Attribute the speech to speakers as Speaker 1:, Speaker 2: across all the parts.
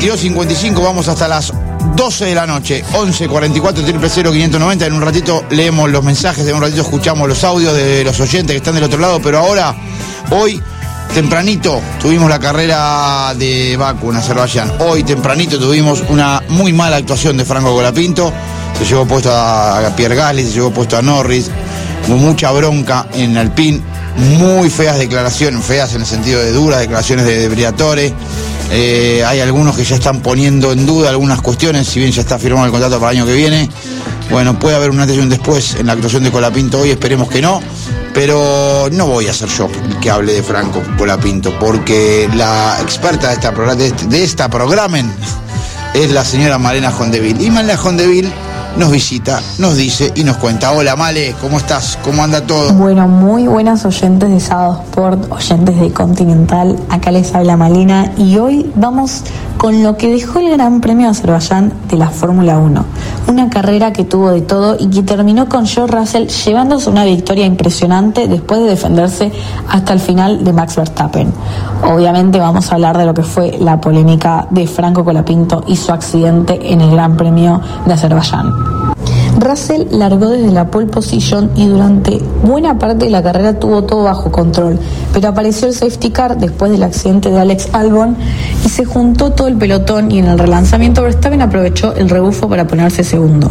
Speaker 1: 22:55, vamos hasta las 12 de la noche, 11 44 000 590. En un ratito leemos los mensajes, en un ratito escuchamos los audios de los oyentes que están del otro lado, pero ahora, hoy, tempranito, tuvimos la carrera de Bakú en Azerbaiyán. Hoy, tempranito, tuvimos una muy mala actuación de Franco Colapinto. Se llevó puesto a Pierre Gasly, se llevó puesto a Norris, con mucha bronca en Alpine, muy feas declaraciones, feas en el sentido de duras declaraciones de Briatore. Hay algunos que ya están poniendo en duda algunas cuestiones, si bien ya está firmado el contrato para el año que viene. Bueno, puede haber un antes y un después en la actuación de Colapinto hoy, esperemos que no, pero no voy a ser yo el que hable de Franco Colapinto, porque la experta de esta programen es la señora Malena Jondeville. Y Malena Jondeville nos visita, nos dice y nos cuenta. Hola Male, ¿cómo estás? ¿Cómo anda todo?
Speaker 2: Bueno, muy buenas oyentes de Sábado Sport, oyentes de Continental, acá les habla Malena y hoy vamos con lo que dejó el Gran Premio de Azerbaiyán de la Fórmula 1. Una carrera que tuvo de todo y que terminó con George Russell llevándose una victoria impresionante después de defenderse hasta el final de Max Verstappen. Obviamente vamos a hablar de lo que fue la polémica de Franco Colapinto y su accidente en el Gran Premio de Azerbaiyán. Russell largó desde la pole position y durante buena parte de la carrera tuvo todo bajo control, pero apareció el safety car después del accidente de Alex Albon y se juntó todo el pelotón, y en el relanzamiento Verstappen aprovechó el rebufo para ponerse segundo.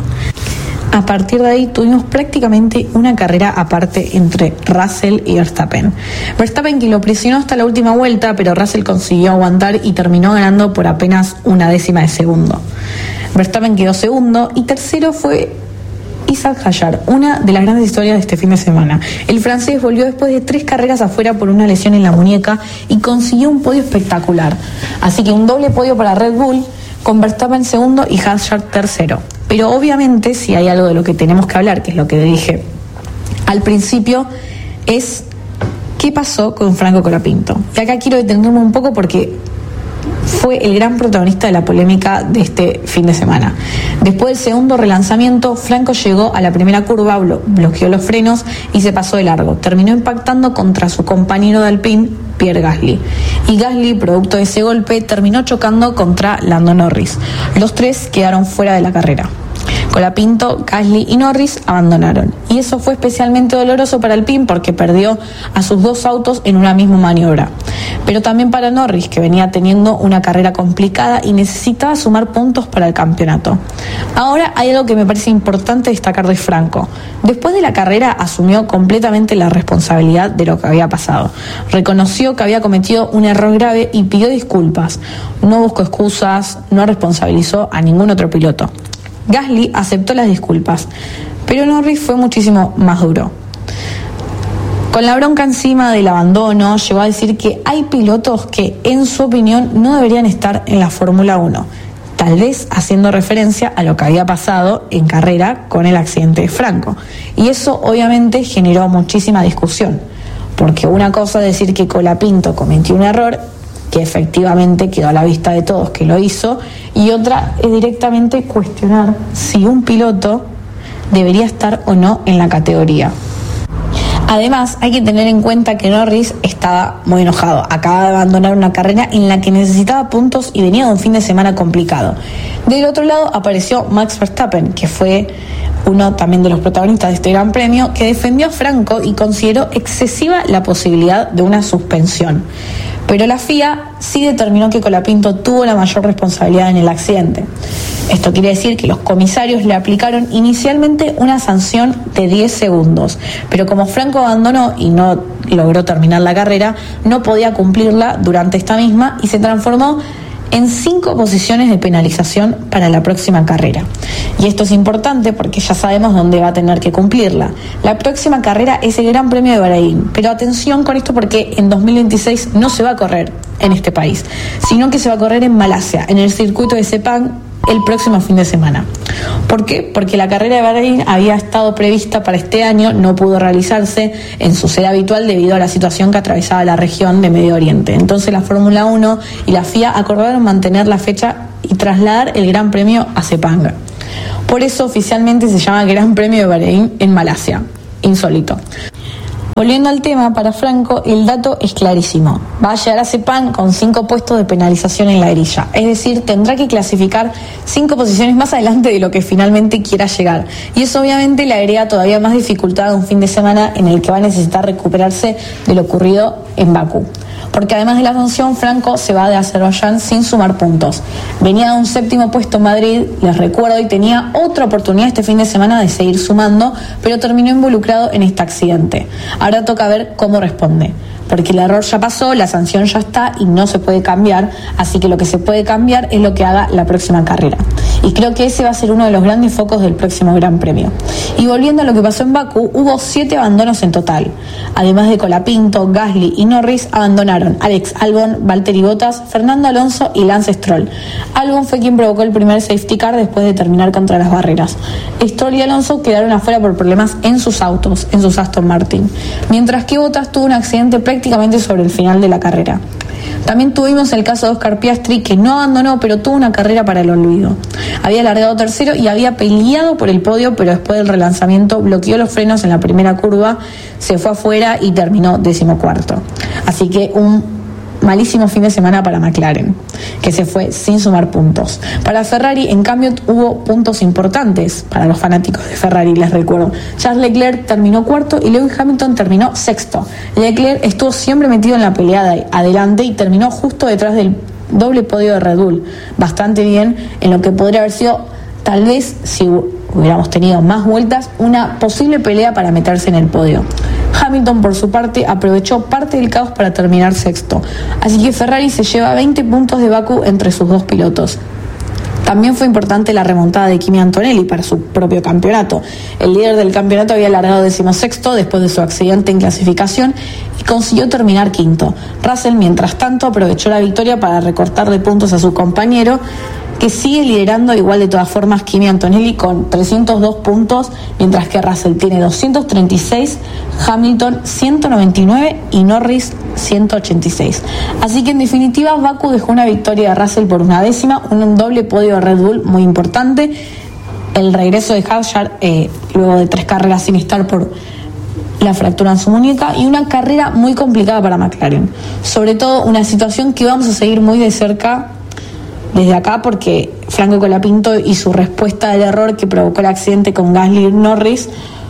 Speaker 2: A partir de ahí tuvimos prácticamente una carrera aparte entre Russell y Verstappen. Verstappen que lo presionó hasta la última vuelta, pero Russell consiguió aguantar y terminó ganando por apenas una décima de segundo. Verstappen quedó segundo y tercero fue Isaac Hadjar, una de las grandes historias de este fin de semana. El francés volvió después de 3 carreras afuera por una lesión en la muñeca y consiguió un podio espectacular. Así que un doble podio para Red Bull, con Verstappen segundo y Hadjar tercero. Pero obviamente, si hay algo de lo que tenemos que hablar, que es lo que dije al principio, es qué pasó con Franco Colapinto. Y acá quiero detenerme un poco porque fue el gran protagonista de la polémica de este fin de semana. Después del segundo relanzamiento, Franco llegó a la primera curva, bloqueó los frenos y se pasó de largo. Terminó impactando contra su compañero de Alpine, Pierre Gasly. Y Gasly, producto de ese golpe, terminó chocando contra Lando Norris. Los tres quedaron fuera de la carrera. Colapinto, Gasly y Norris abandonaron. Y eso fue especialmente doloroso para Alpine porque perdió a sus 2 autos en una misma maniobra. Pero también para Norris, que venía teniendo una carrera complicada y necesitaba sumar puntos para el campeonato. Ahora hay algo que me parece importante destacar de Franco. Después de la carrera asumió completamente la responsabilidad de lo que había pasado. Reconoció que había cometido un error grave y pidió disculpas. No buscó excusas, no responsabilizó a ningún otro piloto. Gasly aceptó las disculpas, pero Norris fue muchísimo más duro. Con la bronca encima del abandono, llegó a decir que hay pilotos que, en su opinión, no deberían estar en la Fórmula 1, tal vez haciendo referencia a lo que había pasado en carrera con el accidente de Franco. Y eso obviamente generó muchísima discusión, porque una cosa es decir que Colapinto cometió un error, que efectivamente quedó a la vista de todos que lo hizo, y otra es directamente cuestionar si un piloto debería estar o no en la categoría. Además, hay que tener en cuenta que Norris estaba muy enojado. Acaba de abandonar una carrera en la que necesitaba puntos y venía de un fin de semana complicado. Del otro lado apareció Max Verstappen, que fue uno también de los protagonistas de este Gran Premio, que defendió a Franco y consideró excesiva la posibilidad de una suspensión. Pero la FIA sí determinó que Colapinto tuvo la mayor responsabilidad en el accidente. Esto quiere decir que los comisarios le aplicaron inicialmente una sanción de 10 segundos, pero como Franco abandonó y no logró terminar la carrera, no podía cumplirla durante esta misma y se transformó en 5 posiciones de penalización para la próxima carrera. Y esto es importante porque ya sabemos dónde va a tener que cumplirla. La próxima carrera es el Gran Premio de Bahrein, pero atención con esto porque en 2026 no se va a correr en este país, sino que se va a correr en Malasia, en el circuito de Sepang, el próximo fin de semana. ¿Por qué? Porque la carrera de Bahrein había estado prevista para este año, no pudo realizarse en su sede habitual debido a la situación que atravesaba la región de Medio Oriente. Entonces la Fórmula 1 y la FIA acordaron mantener la fecha y trasladar el Gran Premio a Sepang. Por eso oficialmente se llama Gran Premio de Bahrein en Malasia. Insólito. Volviendo al tema, para Franco el dato es clarísimo. Va a llegar a Sepang con 5 puestos de penalización en la grilla. Es decir, tendrá que clasificar 5 posiciones más adelante de lo que finalmente quiera llegar. Y eso obviamente le agrega todavía más dificultad a un fin de semana en el que va a necesitar recuperarse de lo ocurrido en Bakú. Porque además de la sanción, Franco se va de Azerbaiyán sin sumar puntos. Venía de un 7º puesto en Madrid, les recuerdo, y tenía otra oportunidad este fin de semana de seguir sumando, pero terminó involucrado en este accidente. Ahora toca ver cómo responde, porque el error ya pasó, la sanción ya está y no se puede cambiar, así que lo que se puede cambiar es lo que haga la próxima carrera. Y creo que ese va a ser uno de los grandes focos del próximo Gran Premio. Y volviendo a lo que pasó en Bakú, hubo 7 abandonos en total. Además de Colapinto, Gasly y Norris, abandonaron Alex Albon, Valtteri Bottas, Fernando Alonso y Lance Stroll. Albon fue quien provocó el primer safety car después de terminar contra las barreras. Stroll y Alonso quedaron afuera por problemas en sus autos, en sus Aston Martin, mientras que Bottas tuvo un accidente prácticamente sobre el final de la carrera. También tuvimos el caso de Oscar Piastri, que no abandonó, pero tuvo una carrera para el olvido. Había largado tercero y había peleado por el podio, pero después del relanzamiento bloqueó los frenos en la primera curva, se fue afuera y terminó 14º. Así que un malísimo fin de semana para McLaren, que se fue sin sumar puntos. Para Ferrari, en cambio, hubo puntos importantes para los fanáticos de Ferrari, les recuerdo. Charles Leclerc terminó 4º y Lewis Hamilton terminó 6º. Leclerc estuvo siempre metido en la pelea de adelante y terminó justo detrás del doble podio de Red Bull. Bastante bien, en lo que podría haber sido, tal vez, si hubiéramos tenido más vueltas, una posible pelea para meterse en el podio. Hamilton, por su parte, aprovechó parte del caos para terminar 6º. Así que Ferrari se lleva 20 puntos de Bakú entre sus 2 pilotos. También fue importante la remontada de Kimi Antonelli para su propio campeonato. El líder del campeonato había largado 16º después de su accidente en clasificación y consiguió terminar 5º. Russell, mientras tanto, aprovechó la victoria para recortarle puntos a su compañero, que sigue liderando igual de todas formas Kimi Antonelli con 302 puntos, mientras que Russell tiene 236, Hamilton 199 y Norris 186. Así que en definitiva Bakú dejó una victoria de Russell por 1/10, un doble podio de Red Bull muy importante, el regreso de Hadjar luego de 3 carreras sin estar por la fractura en su muñeca, y una carrera muy complicada para McLaren. Sobre todo una situación que vamos a seguir muy de cerca desde acá, porque Franco Colapinto y su respuesta al error que provocó el accidente con Gasly y Norris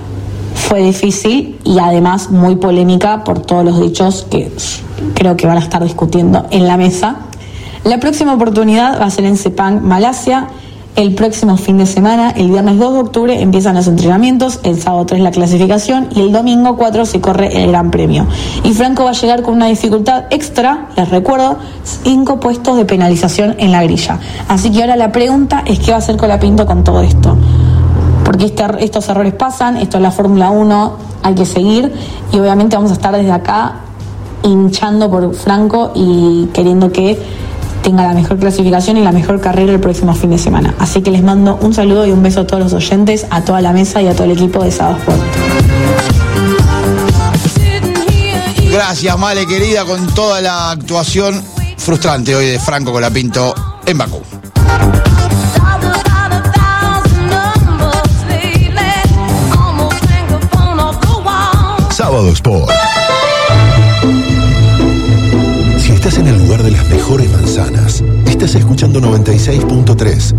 Speaker 2: fue difícil y además muy polémica por todos los dichos que creo que van a estar discutiendo en la mesa. La próxima oportunidad va a ser en Sepang, Malasia, el próximo fin de semana. El viernes 2 de octubre empiezan los entrenamientos, el sábado 3 la clasificación y el domingo 4 se corre el Gran Premio. Y Franco va a llegar con una dificultad extra, les recuerdo, 5 puestos de penalización en la grilla. Así que ahora la pregunta es qué va a hacer Colapinto con todo esto. Porque estos errores pasan, esto es la Fórmula 1, hay que seguir y obviamente vamos a estar desde acá hinchando por Franco y queriendo que tenga la mejor clasificación y la mejor carrera el próximo fin de semana. Así que les mando un saludo y un beso a todos los oyentes, a toda la mesa y a todo el equipo de Sábado Sport.
Speaker 1: Gracias, Male, querida, con toda la actuación frustrante hoy de Franco Colapinto en Bakú.
Speaker 3: Sábado Sport. Si estás en el lugar de las mejores manzanas, estás escuchando 96.3.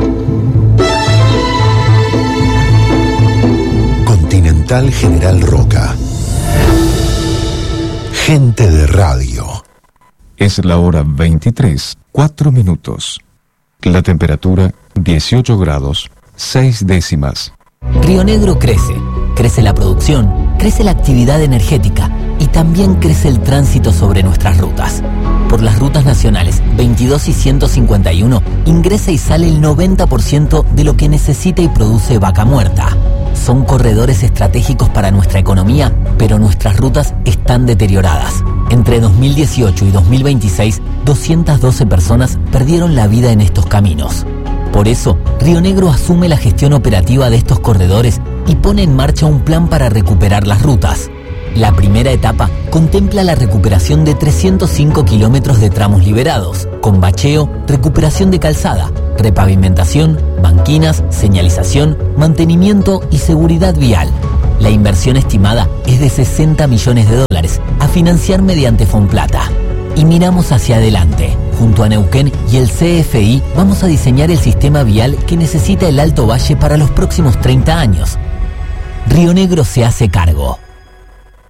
Speaker 3: Continental General Roca. Gente de radio.
Speaker 4: Es la hora 23, 4 minutos. La temperatura 18 grados, 6 décimas.
Speaker 5: Río Negro crece. Crece la producción, crece la actividad energética y también crece el tránsito sobre nuestras rutas. Por las rutas nacionales 22 y 151 ingresa y sale el 90% de lo que necesita y produce Vaca Muerta. Son corredores estratégicos para nuestra economía, pero nuestras rutas están deterioradas. Entre 2018 y 2026, 212 personas perdieron la vida en estos caminos. Por eso, Río Negro asume la gestión operativa de estos corredores y pone en marcha un plan para recuperar las rutas. La primera etapa contempla la recuperación de 305 kilómetros de tramos liberados, con bacheo, recuperación de calzada, repavimentación, banquinas, señalización, mantenimiento y seguridad vial. La inversión estimada es de 60 millones de dólares a financiar mediante Fonplata. Y miramos hacia adelante. Junto a Neuquén y el CFI vamos a diseñar el sistema vial que necesita el Alto Valle para los próximos 30 años. Río Negro se hace cargo.